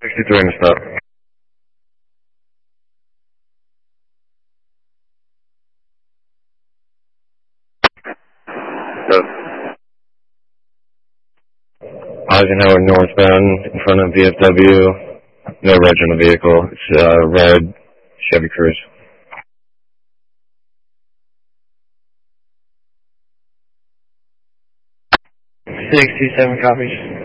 63 in the stop. Eisenhower northbound in front of VFW. No reg on the vehicle. It's red Chevy Cruze. 627 copies.